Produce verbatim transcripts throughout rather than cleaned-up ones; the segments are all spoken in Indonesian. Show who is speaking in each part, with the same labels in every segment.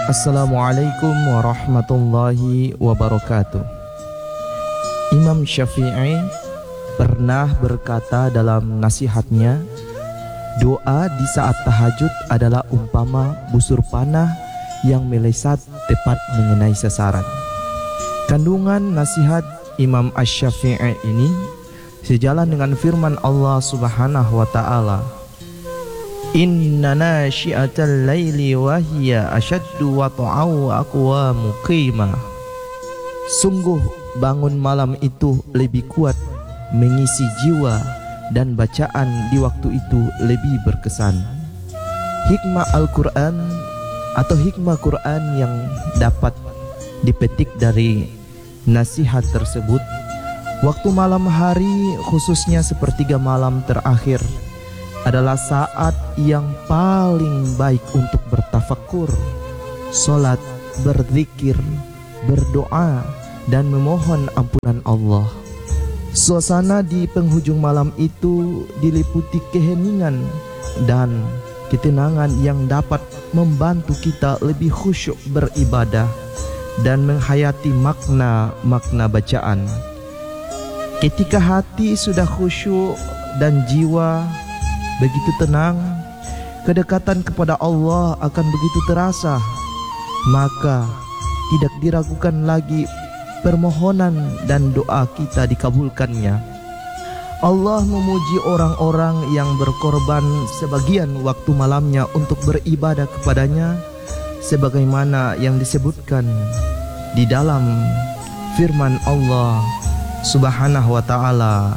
Speaker 1: Assalamualaikum warahmatullahi wabarakatuh. Imam Syafi'i pernah berkata dalam nasihatnya, doa di saat tahajud adalah umpama busur panah yang melesat tepat mengenai sasaran. Kandungan nasihat Imam Asy-Syafi'i ini sejalan dengan firman Allah Subhanahu wa taala, Inna nasyi'atal laili wa hiya asyaddu wata'aw wa aqwamu qima. Sungguh bangun malam itu lebih kuat mengisi jiwa dan bacaan di waktu itu lebih berkesan. Hikmah Al-Quran atau hikmah Quran yang dapat dipetik dari nasihat tersebut, waktu malam hari khususnya sepertiga malam terakhir adalah saat yang paling baik untuk bertafakur, solat, berzikir, berdoa, dan memohon ampunan Allah. Suasana di penghujung malam itu diliputi keheningan dan ketenangan yang dapat membantu kita lebih khusyuk beribadah dan menghayati makna-makna bacaan. Ketika hati sudah khusyuk dan jiwa begitu tenang, kedekatan kepada Allah akan begitu terasa, maka tidak diragukan lagi permohonan dan doa kita dikabulkannya. Allah memuji orang-orang yang berkorban sebagian waktu malamnya untuk beribadah kepadanya, sebagaimana yang disebutkan di dalam firman Allah Subhanahu wa taala,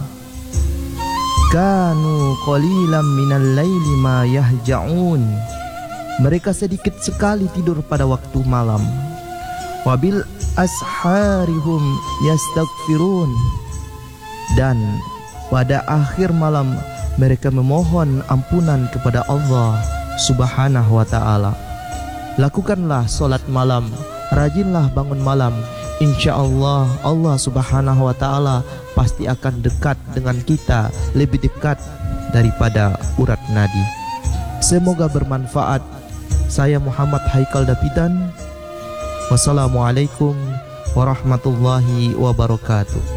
Speaker 1: Kanu qalilan minal laili ma yahja'un. Mereka sedikit sekali tidur pada waktu malam. Wabil asharihum yastaghfirun. Dan pada akhir malam mereka memohon ampunan kepada Allah Subhanahu wa taala. Lakukanlah solat malam, rajinlah bangun malam. Insyaallah Allah Subhanahu wa taala pasti akan dekat dengan kita, lebih dekat daripada urat nadi. Semoga bermanfaat. Saya Muhammad Haikal Dapidan. Wassalamualaikum warahmatullahi wabarakatuh.